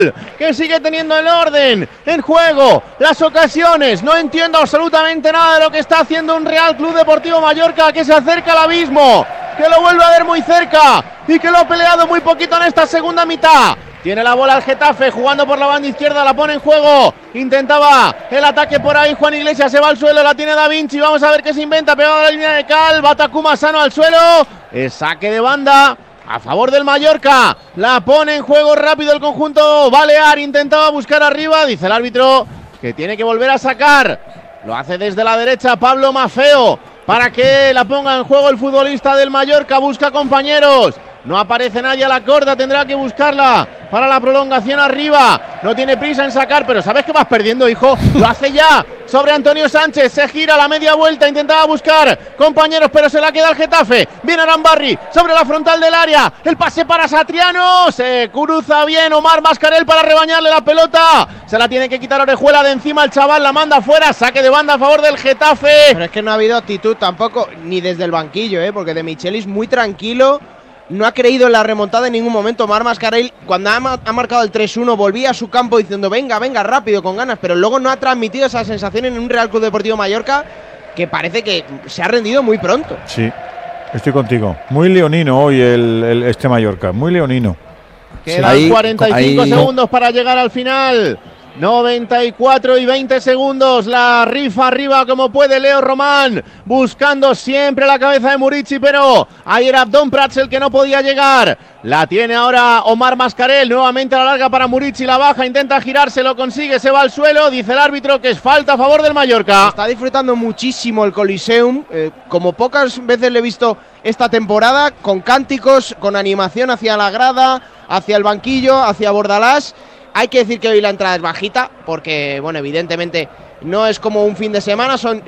que sigue teniendo el orden, en juego, las ocasiones. No entiendo absolutamente nada de lo que está haciendo un Real Club Deportivo Mallorca, que se acerca al abismo, que lo vuelve a ver muy cerca y que lo ha peleado muy poquito en esta segunda mitad. Tiene la bola el Getafe, jugando por la banda izquierda, la pone en juego. Intentaba el ataque por ahí, Juan Iglesias se va al suelo, la tiene Da Vinci. Vamos a ver qué se inventa, pegado a la línea de cal. Va Takuma Asano al suelo. Es saque de banda a favor del Mallorca. La pone en juego rápido el conjunto balear. Intentaba buscar arriba, dice el árbitro que tiene que volver a sacar. Lo hace desde la derecha Pablo Maffeo para que la ponga en juego el futbolista del Mallorca. Busca compañeros. No aparece nadie a la corda, tendrá que buscarla para la prolongación arriba. No tiene prisa en sacar, pero ¿sabes que vas perdiendo, hijo? Lo hace ya sobre Antonio Sánchez, se gira a la media vuelta, intentaba buscar compañeros, pero se la queda el Getafe. Viene Arambarri sobre la frontal del área, el pase para Satriano, se cruza bien Omar Mascarell para rebañarle la pelota. Se la tiene que quitar Orejuela de encima, el chaval la manda fuera, saque de banda a favor del Getafe. Pero es que no ha habido actitud tampoco, ni desde el banquillo, porque De Michelis muy tranquilo. No ha creído en la remontada en ningún momento. Omar Mascarell, cuando ha marcado el 3-1, volvía a su campo diciendo venga, rápido, con ganas, pero luego no ha transmitido esa sensación en un Real Club Deportivo Mallorca que parece que se ha rendido muy pronto. Sí, estoy contigo. Muy leonino hoy este Mallorca, muy leonino. Quedan 45 segundos para llegar al final. 94 y 20 segundos, la rifa arriba como puede Leo Román, buscando siempre la cabeza de Murici, pero ahí era Abdón Prats el que no podía llegar. La tiene ahora Omar Mascarell, nuevamente a la larga para Murici, la baja, intenta girarse, lo consigue, se va al suelo, dice el árbitro que es falta a favor del Mallorca. Está disfrutando muchísimo el Coliseum, como pocas veces le he visto esta temporada, con cánticos, con animación hacia la grada, hacia el banquillo, hacia Bordalás. Hay que decir que hoy la entrada es bajita, porque, bueno, evidentemente no es como un fin de semana, son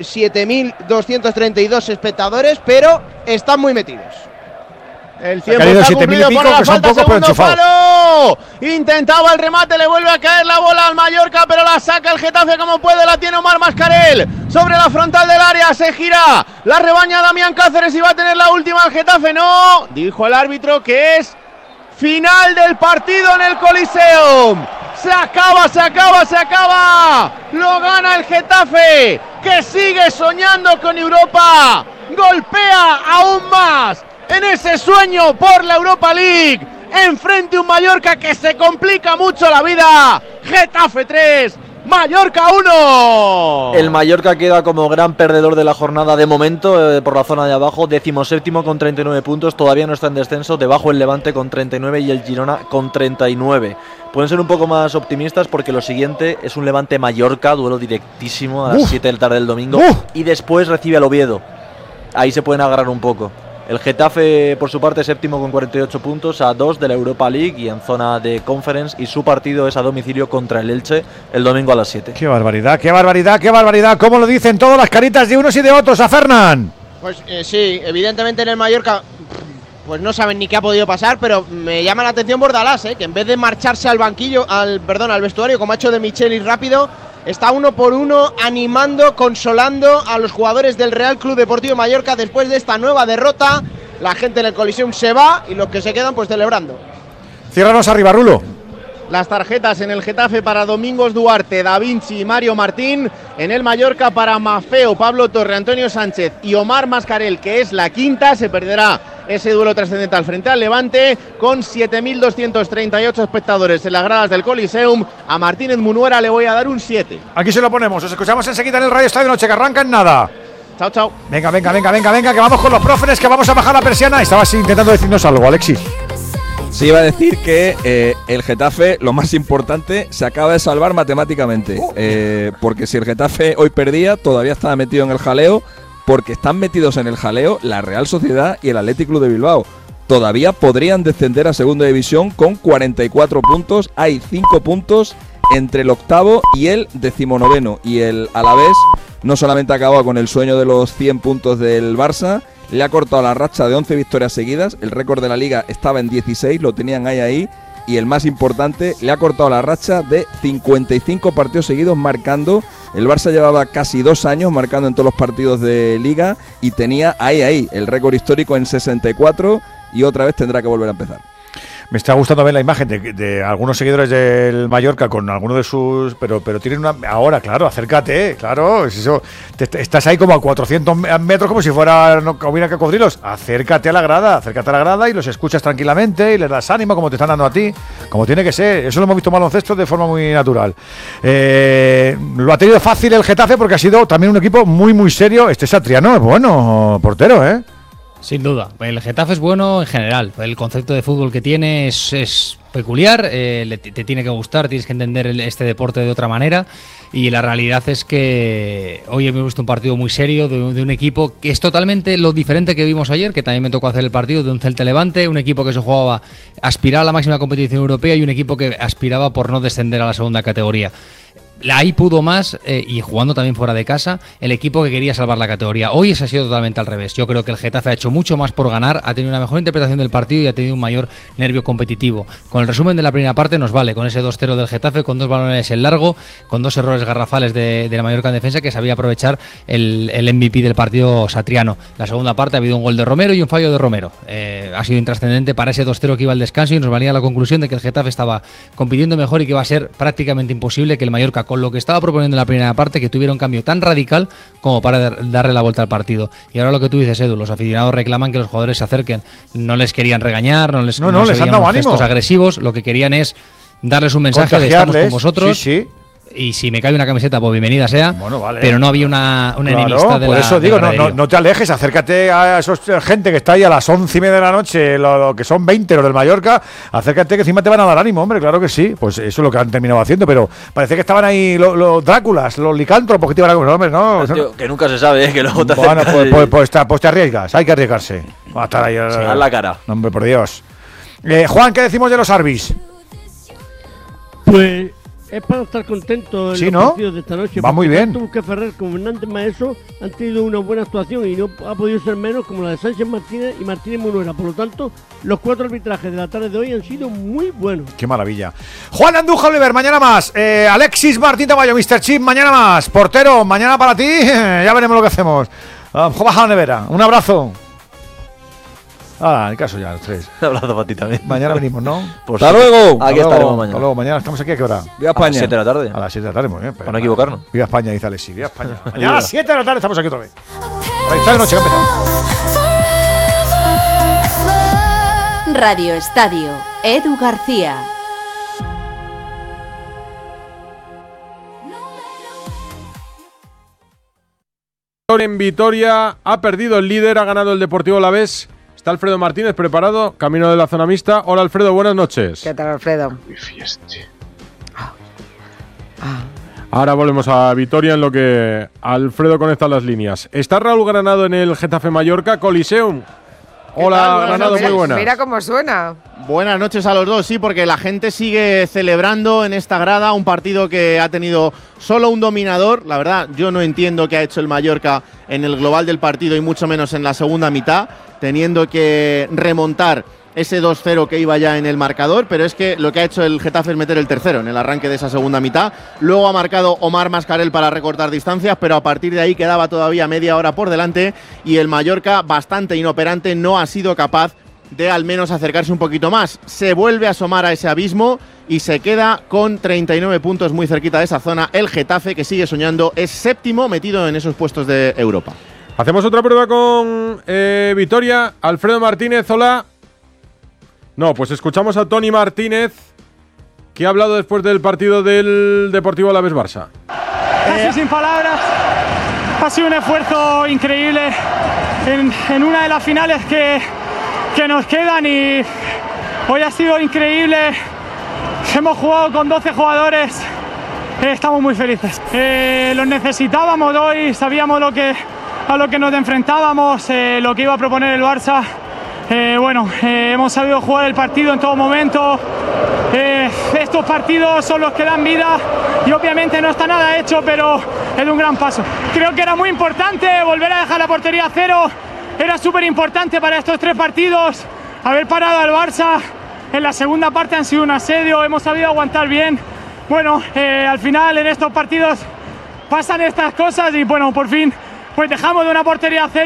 7.232 espectadores, pero están muy metidos. El tiempo está cumplido por la falta, segundo palo. Intentaba el remate, le vuelve a caer la bola al Mallorca, pero la saca el Getafe como puede, la tiene Omar Mascarell. Sobre la frontal del área, se gira, la rebaña Damián Cáceres y va a tener la última el Getafe. No, dijo el árbitro que es final del partido en el Coliseum. Se acaba. Lo gana el Getafe, que sigue soñando con Europa. Golpea aún más en ese sueño por la Europa League. Enfrente un Mallorca que se complica mucho la vida. Getafe 3, Mallorca 1. El Mallorca queda como gran perdedor de la jornada de momento, por la zona de abajo, 17º con 39 puntos, todavía no está en descenso, debajo el Levante con 39 y el Girona con 39. Pueden ser un poco más optimistas porque lo siguiente es un Levante-Mallorca, duelo directísimo a las 7 de la tarde del domingo, y después recibe al Oviedo. Ahí se pueden agarrar un poco. El Getafe, por su parte, séptimo con 48 puntos, a 2 de la Europa League y en zona de Conference, y su partido es a domicilio contra el Elche el domingo a las 7. ¡Qué barbaridad! ¿Cómo lo dicen todas las caritas de unos y de otros a Fernán? Pues sí, evidentemente en el Mallorca pues no saben ni qué ha podido pasar, pero me llama la atención Bordalás, que en vez de marcharse al banquillo, al vestuario, como ha hecho De Michelis rápido, está uno por uno animando, consolando a los jugadores del Real Club Deportivo Mallorca después de esta nueva derrota. La gente en el Coliseum se va y los que se quedan pues celebrando. Ciérranos arriba, Rulo. Las tarjetas en el Getafe para Domingos Duarte, Da Vinci y Mario Martín. En el Mallorca para Maffeo, Pablo Torre, Antonio Sánchez y Omar Mascarell, que es la quinta. Se perderá ese duelo trascendental frente al Levante, con 7.238 espectadores en las gradas del Coliseum. A Martínez Munuera le voy a dar un 7. Aquí se lo ponemos, os escuchamos enseguida en el Radio Estadio Noche, que arranca en nada. Chao. Venga, que vamos con los próferes, que vamos a bajar la persiana. Estabas intentando decirnos algo, Alexis. Sí, iba a decir que el Getafe, lo más importante, se acaba de salvar matemáticamente. Porque si el Getafe hoy perdía, todavía estaba metido en el jaleo, porque están metidos en el jaleo la Real Sociedad y el Athletic Club de Bilbao. Todavía podrían descender a segunda división con 44 puntos. Hay 5 puntos entre el octavo y el 19º. Y el Alavés no solamente ha acabado con el sueño de los 100 puntos del Barça, le ha cortado la racha de 11 victorias seguidas. El récord de la Liga estaba en 16, lo tenían ahí. Y el más importante, le ha cortado la racha de 55 partidos seguidos marcando. El Barça llevaba casi 2 años marcando en todos los partidos de Liga y tenía ahí el récord histórico en 64, y otra vez tendrá que volver a empezar. Me está gustando ver la imagen de algunos seguidores del Mallorca con algunos de sus... Pero tienen una... Ahora, claro, acércate, claro. Es eso, estás ahí como a 400 metros como si fuera hubiera cocodrilos. Acércate a la grada y los escuchas tranquilamente y les das ánimo como te están dando a ti, como tiene que ser. Eso lo hemos visto en baloncesto de forma muy natural. Lo ha tenido fácil el Getafe porque ha sido también un equipo muy, muy serio. Satriano es bueno, portero, ¿eh? Sin duda, el Getafe es bueno en general. El concepto de fútbol que tiene es peculiar, te tiene que gustar, tienes que entender este deporte de otra manera. Y la realidad es que hoy hemos visto un partido muy serio de un equipo que es totalmente lo diferente que vimos ayer, que también me tocó hacer el partido de un Celta Levante, un equipo que se jugaba aspirar a la máxima competición europea y un equipo que aspiraba por no descender a la segunda categoría. Ahí pudo más, y jugando también fuera de casa, el equipo que quería salvar la categoría. Hoy eso ha sido totalmente al revés. Yo creo que el Getafe ha hecho mucho más por ganar, ha tenido una mejor interpretación del partido y ha tenido un mayor nervio competitivo. Con el resumen de la primera parte nos vale, con ese 2-0 del Getafe, con 2 balones en largo, con 2 errores garrafales de la Mallorca en defensa, que sabía aprovechar el MVP del partido Satriano. La segunda parte ha habido un gol de Romero y un fallo de Romero. Ha sido intrascendente para ese 2-0 que iba al descanso y nos valía la conclusión de que el Getafe estaba compitiendo mejor y que iba a ser prácticamente imposible que el Mallorca, con lo que estaba proponiendo en la primera parte, que tuviera un cambio tan radical como para darle la vuelta al partido. Y ahora lo que tú dices, Edu, los aficionados reclaman que los jugadores se acerquen. No les querían regañar, no les han dado gestos agresivos, lo que querían es darles un mensaje de estamos con vosotros. Sí. Y si me cae una camiseta, pues bienvenida sea. Bueno, vale. Pero no había una enemistad de por eso digo, no, no te alejes, acércate a esos gente que está ahí a las 11:30 de la noche, lo que son 20 los del Mallorca, acércate que encima te van a dar ánimo, hombre, claro que sí. Pues eso es lo que han terminado haciendo, pero parece que estaban ahí los Dráculas, los licántropos que te iban a comer, hombre, ¿no? Tío, que nunca se sabe, que luego te bueno, pues te arriesgas, hay que arriesgarse. Va a estar ahí. A la cara. No, hombre, por Dios. Juan, ¿qué decimos de los Arbis? Pues es para estar contento en los partidos de esta noche. Va muy bien. Tanto Ferrer como Hernández Maeso han tenido una buena actuación y no ha podido ser menos como la de Sánchez Martínez y Martínez Munuera. Por lo tanto, los 4 arbitrajes de la tarde de hoy han sido muy buenos. Qué maravilla. Juan Andújar Oliver, mañana más. Alexis Martín Tamayo, Mr. Chip, mañana más. Portero, mañana para ti. Ya veremos lo que hacemos. Baja la nevera. Un abrazo. En caso ya, los 3. Un abrazo para ti también. Mañana venimos, ¿no? Pues hasta luego. Aquí estaremos mañana. Hasta luego, mañana estamos aquí, ¿a qué hora? Viva España. A las 7 de la tarde. A las 7 de la tarde, muy bien. Para no equivocarnos. Viva España, dice Alexis. Viva España. Mañana a las 7 de la tarde estamos aquí otra vez. Ahí está de noche, empezamos. Radio Estadio, Edu García. En Vitoria ha perdido el líder, ha ganado el Deportivo Alavés. Está Alfredo Martínez preparado, camino de la zona mixta. Hola Alfredo, buenas noches. ¿Qué tal, Alfredo? Ahora volvemos a Vitoria en lo que Alfredo conecta las líneas. Está Raúl Granado en el Getafe Mallorca, Coliseum. Hola Granado, muy buenas. Mira cómo suena. Buenas noches a los dos, sí, porque la gente sigue celebrando en esta grada un partido que ha tenido solo un dominador. La verdad, yo no entiendo qué ha hecho el Mallorca en el global del partido y mucho menos en la segunda mitad, teniendo que remontar ese 2-0 que iba ya en el marcador, pero es que lo que ha hecho el Getafe es meter el tercero en el arranque de esa segunda mitad. Luego ha marcado Omar Mascarell para recortar distancias, pero a partir de ahí quedaba todavía media hora por delante y el Mallorca, bastante inoperante, no ha sido capaz de al menos acercarse un poquito más. Se vuelve a asomar a ese abismo y se queda con 39 puntos muy cerquita de esa zona. El Getafe, que sigue soñando, es séptimo metido en esos puestos de Europa. Hacemos otra prueba con Vitoria. Alfredo Martínez, hola. No, pues escuchamos a Toni Martínez, que ha hablado después del partido del Deportivo Alavés Barça. Casi sin palabras, ha sido un esfuerzo increíble en una de las finales que nos quedan y hoy ha sido increíble. Hemos jugado con 12 jugadores, estamos muy felices. Los necesitábamos hoy, sabíamos a lo que nos enfrentábamos, lo que iba a proponer el Barça. Hemos sabido jugar el partido en todo momento. Estos partidos son los que dan vida y obviamente no está nada hecho, pero es un gran paso. Creo que era muy importante volver a dejar la portería a cero. Era súper importante para estos 3 partidos haber parado al Barça. En la segunda parte han sido un asedio, hemos sabido aguantar bien. Al final en estos partidos pasan estas cosas y por fin pues dejamos de una portería a cero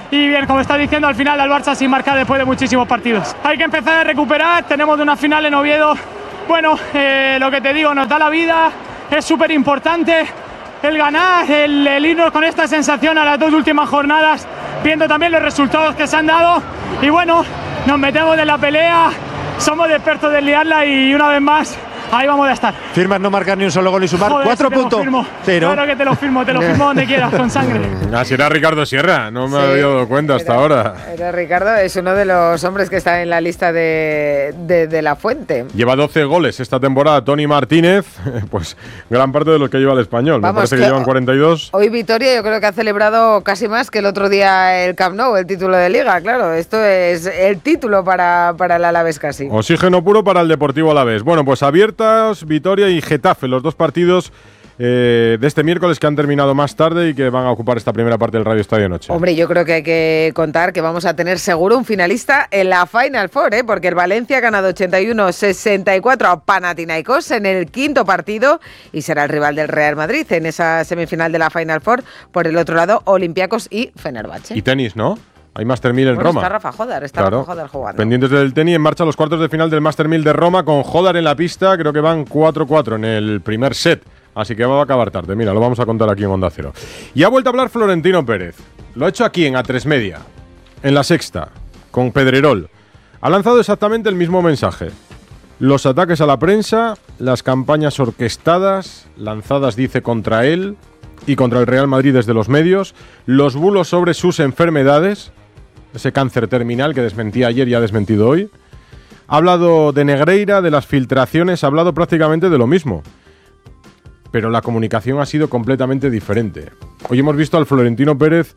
y bien, como estás diciendo, al final al Barça sin marcar después de muchísimos partidos. Hay que empezar a recuperar, tenemos de una final en Oviedo, bueno, lo que te digo, nos da la vida, es súper importante el ganar, el irnos con esta sensación a las 2 últimas jornadas, viendo también los resultados que se han dado, y bueno, nos metemos en la pelea, somos expertos de liarla y una vez más ahí vamos a estar. ¿Firmas no marcar ni un solo gol y sumar? Joder, 4 puntos. Sí, ¿no? Claro que te lo firmo donde quieras, con sangre. Así era Ricardo Sierra, no me había dado cuenta hasta ahora. Era Ricardo, es uno de los hombres que está en la lista de la Fuente. Lleva 12 goles esta temporada Toni Martínez, pues gran parte de los que lleva el Español. Vamos, me parece que llevan 42. Hoy Vitoria yo creo que ha celebrado casi más que el otro día el Camp Nou, el título de Liga, claro. Esto es el título para el Alavés casi. Oxígeno puro para el Deportivo Alavés. Bueno, pues abiertas Vitoria y Getafe, los dos partidos de este miércoles que han terminado más tarde y que van a ocupar esta primera parte del Radio Estadio Noche. Hombre, yo creo que hay que contar que vamos a tener seguro un finalista en la Final Four, porque el Valencia ha ganado 81-64 a Panathinaikos en el quinto partido y será el rival del Real Madrid en esa semifinal de la Final Four. Por el otro lado, Olympiacos y Fenerbahce. Y tenis, ¿no? Hay Master 1000 en Roma. Está Rafa Jodar, Rafa Jodar jugando. Pendientes del tenis, en marcha los cuartos de final del Master 1000 de Roma con Jodar en la pista. Creo que van 4-4 en el primer set. Así que va a acabar tarde. Mira, lo vamos a contar aquí en Onda Cero. Y ha vuelto a hablar Florentino Pérez. Lo ha hecho aquí en A3 Media, en La Sexta, con Pedrerol. Ha lanzado exactamente el mismo mensaje. Los ataques a la prensa, las campañas orquestadas, lanzadas, dice, contra él y contra el Real Madrid desde los medios, los bulos sobre sus enfermedades, ese cáncer terminal que desmentía ayer y ha desmentido hoy. Ha hablado de Negreira, de las filtraciones, ha hablado prácticamente de lo mismo. Pero la comunicación ha sido completamente diferente. Hoy hemos visto al Florentino Pérez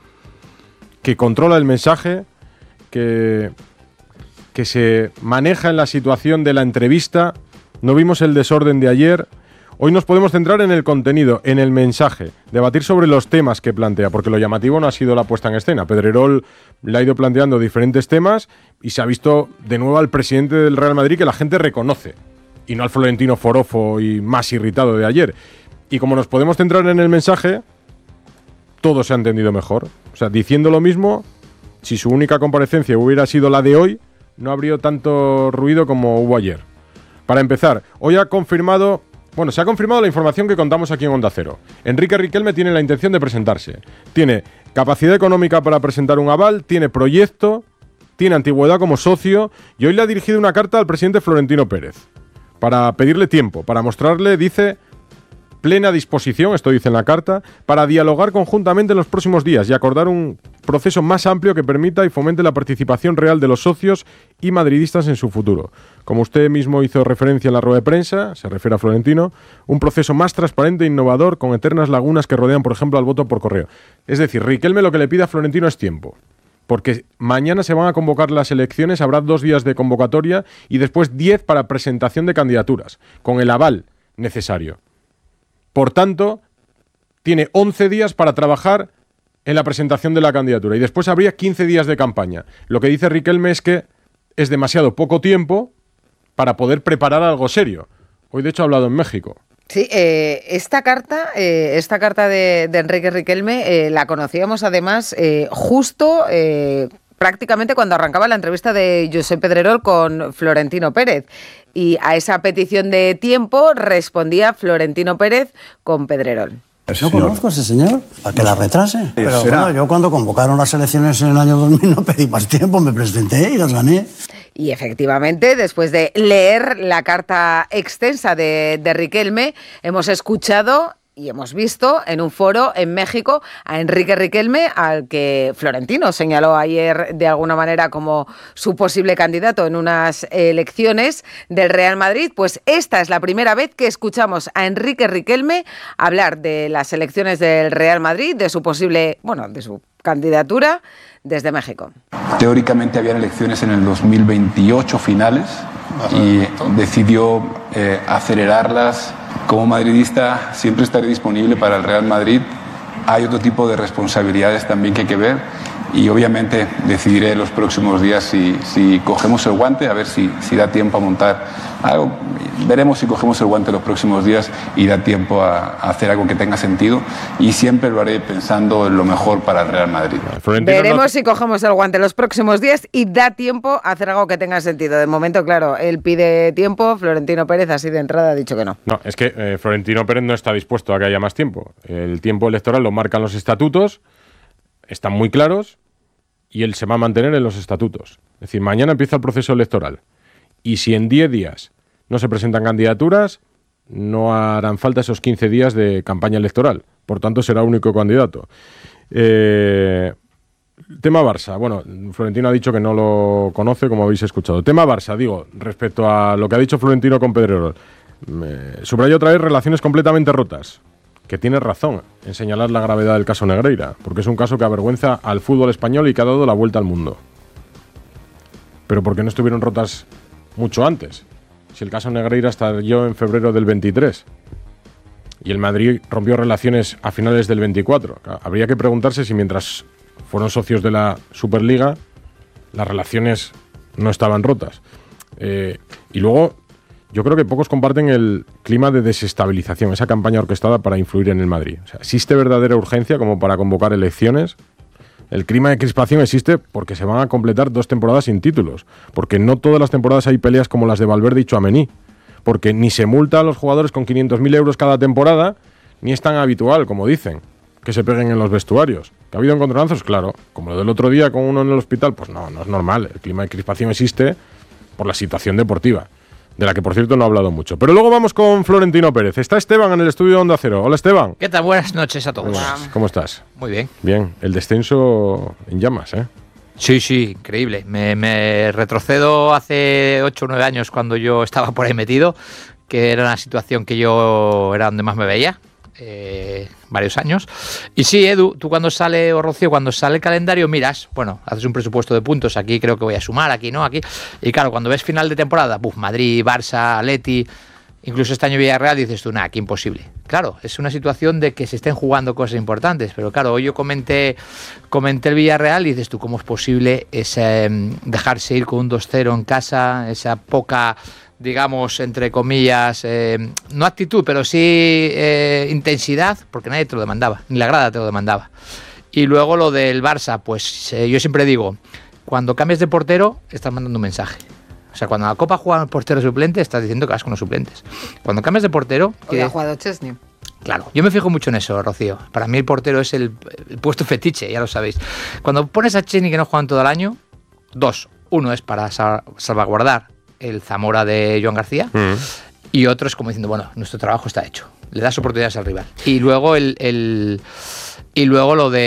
que controla el mensaje, que se maneja en la situación de la entrevista. No vimos el desorden de ayer. Hoy nos podemos centrar en el contenido, en el mensaje, debatir sobre los temas que plantea, porque lo llamativo no ha sido la puesta en escena. Pedrerol le ha ido planteando diferentes temas y se ha visto de nuevo al presidente del Real Madrid que la gente reconoce, y no al Florentino forofo y más irritado de ayer. Y como nos podemos centrar en el mensaje, todo se ha entendido mejor. O sea, diciendo lo mismo, si su única comparecencia hubiera sido la de hoy, no habría tanto ruido como hubo ayer. Para empezar, hoy se ha confirmado la información que contamos aquí en Onda Cero. Enrique Riquelme tiene la intención de presentarse. Tiene capacidad económica para presentar un aval, tiene proyecto, tiene antigüedad como socio y hoy le ha dirigido una carta al presidente Florentino Pérez para pedirle tiempo, para mostrarle, dice, plena disposición, esto dice en la carta, para dialogar conjuntamente en los próximos días y acordar un proceso más amplio que permita y fomente la participación real de los socios y madridistas en su futuro. Como usted mismo hizo referencia en la rueda de prensa, se refiere a Florentino, un proceso más transparente e innovador con eternas lagunas que rodean, por ejemplo, al voto por correo. Es decir, Riquelme lo que le pide a Florentino es tiempo. Porque mañana se van a convocar las elecciones, habrá 2 días de convocatoria y después 10 para presentación de candidaturas, con el aval necesario. Por tanto, tiene 11 días para trabajar en la presentación de la candidatura y después habría 15 días de campaña. Lo que dice Riquelme es que es demasiado poco tiempo para poder preparar algo serio. Hoy, de hecho, ha hablado en México. Sí, esta carta de Enrique Riquelme la conocíamos además justo prácticamente cuando arrancaba la entrevista de Josep Pedrerol con Florentino Pérez. Y a esa petición de tiempo respondía Florentino Pérez con Pedrerol. No conozco a ese señor, para que la retrase. Pero bueno, yo cuando convocaron las elecciones en el año 2000 no pedí más tiempo, me presenté y las gané. Y efectivamente, después de leer la carta extensa de Riquelme, hemos escuchado y hemos visto en un foro en México a Enrique Riquelme, al que Florentino señaló ayer de alguna manera como su posible candidato en unas elecciones del Real Madrid. Pues esta es la primera vez que escuchamos a Enrique Riquelme hablar de las elecciones del Real Madrid, de su posible, de su candidatura desde México. Teóricamente habían elecciones en el 2028 finales y decidió acelerarlas. Como madridista siempre estaré disponible para el Real Madrid. Hay otro tipo de responsabilidades también que hay que ver y obviamente decidiré en los próximos días si cogemos el guante, a ver si da tiempo a montar algo. Veremos si cogemos el guante los próximos días y da tiempo a hacer algo que tenga sentido, y siempre lo haré pensando en lo mejor para el Real Madrid. Veremos si cogemos el guante los próximos días y da tiempo a hacer algo que tenga sentido. De momento, claro, él pide tiempo, Florentino Pérez así de entrada ha dicho que no. No, es que Florentino Pérez no está dispuesto a que haya más tiempo. El tiempo electoral lo marcan los estatutos, están muy claros, y él se va a mantener en los estatutos. Es decir, mañana empieza el proceso electoral, y si en 10 días no se presentan candidaturas, no harán falta esos 15 días de campaña electoral. Por tanto, será único candidato. Tema Barça. Bueno, Florentino ha dicho que no lo conoce, como habéis escuchado. Tema Barça, digo, respecto a lo que ha dicho Florentino con Pedrerol. Subrayo otra vez relaciones completamente rotas. Que tiene razón en señalar la gravedad del caso Negreira, porque es un caso que avergüenza al fútbol español y que ha dado la vuelta al mundo. Pero ¿por qué no estuvieron rotas mucho antes? Si el caso Negreira estalló en febrero del 23 y el Madrid rompió relaciones a finales del 24. Habría que preguntarse si mientras fueron socios de la Superliga las relaciones no estaban rotas. Y luego, yo creo que pocos comparten el clima de desestabilización, esa campaña orquestada para influir en el Madrid. O sea, ¿existe verdadera urgencia como para convocar elecciones? El clima de crispación existe porque se van a completar 2 temporadas sin títulos, porque no todas las temporadas hay peleas como las de Valverde y Tchouaméni, porque ni se multa a los jugadores con 500.000 euros cada temporada, ni es tan habitual, como dicen, que se peguen en los vestuarios. ¿Que ha habido encontronazos? Claro. Como lo del otro día con uno en el hospital, pues no es normal. El clima de crispación existe por la situación deportiva, de la que, por cierto, no ha hablado mucho. Pero luego vamos con Florentino Pérez. Está Esteban en el estudio de Onda Cero. Hola, Esteban. ¿Qué tal? Buenas noches a todos. Buenas. ¿Cómo estás? Muy bien. Bien. El descenso en llamas, ¿eh? Sí, increíble. Me retrocedo hace 8 o 9 años cuando yo estaba por ahí metido, que era una situación que yo era donde más me veía. Varios años. Y sí, Edu, tú cuando sale, o Rocío, cuando sale el calendario, miras, bueno, haces un presupuesto de puntos, aquí creo que voy a sumar, aquí no, aquí. Y claro, cuando ves final de temporada, Madrid, Barça, Atleti, incluso este año Villarreal, dices tú, nada, aquí imposible. Claro, es una situación de que se estén jugando cosas importantes, pero claro, hoy yo comenté el Villarreal y dices tú, ¿cómo es posible ese dejarse ir con un 2-0 en casa, esa poca, digamos, entre comillas, no actitud, pero sí intensidad, porque nadie te lo demandaba, ni la grada te lo demandaba. Y luego lo del Barça, pues yo siempre digo, cuando cambias de portero, estás mandando un mensaje. O sea, cuando la Copa juega portero suplente, estás diciendo que vas con los suplentes. Cuando cambias de portero... Hoy ha jugado Chesney. Claro, yo me fijo mucho en eso, Rocío. Para mí el portero es el puesto fetiche, ya lo sabéis. Cuando pones a Chesney que no juegan todo el año, 2. Uno es para salvaguardar el Zamora de Joan García, y otro es como diciendo, bueno, nuestro trabajo está hecho. Le das oportunidades al rival. Y luego lo de